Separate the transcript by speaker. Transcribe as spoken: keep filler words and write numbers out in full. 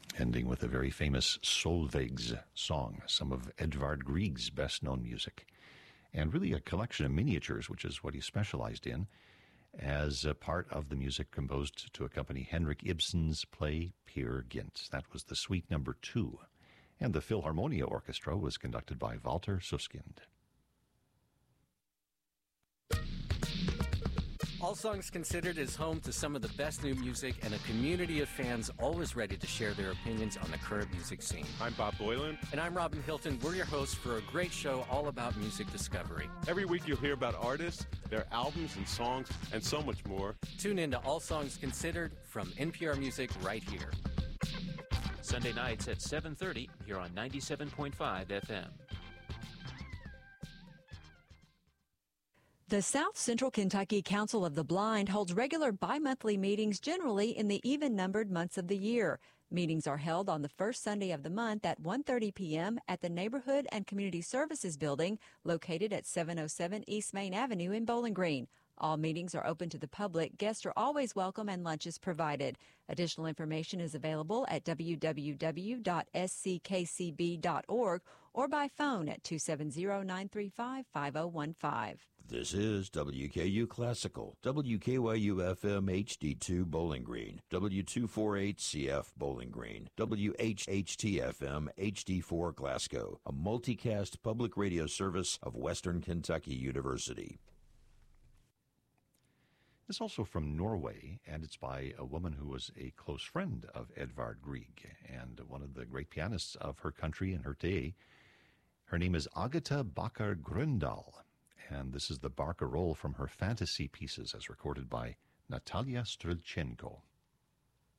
Speaker 1: ending with a very famous Solveigs song, some of Edvard Grieg's best-known music, and really a collection of miniatures, which is what he specialized in, as a part of the music composed to accompany Henrik Ibsen's play Peer Gynt. That was the suite number two. And the Philharmonia Orchestra was conducted by Walter Suskind.
Speaker 2: All Songs Considered is home to some of the best new music and a community of fans always ready to share their opinions on the current music scene.
Speaker 3: I'm Bob Boylan.
Speaker 2: And I'm Robin Hilton. We're your hosts for a great show all about music discovery.
Speaker 3: Every week you'll hear about artists, their albums and songs, and so much more.
Speaker 2: Tune in to All Songs Considered from N P R Music right here.
Speaker 4: Sunday nights at seven thirty here on ninety-seven point five F M.
Speaker 5: The South Central Kentucky Council of the Blind holds regular bi-monthly meetings generally in the even-numbered months of the year. Meetings are held on the first Sunday of the month at one thirty p.m. at the Neighborhood and Community Services Building located at seven oh seven East Main Avenue in Bowling Green. All meetings are open to the public. Guests are always welcome and lunch is provided. Additional information is available at w w w dot s c k c b dot org or by phone at two seven zero, nine three five, five oh one five.
Speaker 6: This is W K U Classical, W K Y U F M H D two Bowling Green, W two forty-eight C F Bowling Green, W H H T F M H D four Glasgow, a multicast public radio service of Western Kentucky University.
Speaker 1: It's also from Norway, and it's by a woman who was a close friend of Edvard Grieg and one of the great pianists of her country and her day. Her name is Agatha Bakker Grøndal, and this is the barcarolle from her fantasy pieces as recorded by Natalia Strelchenko.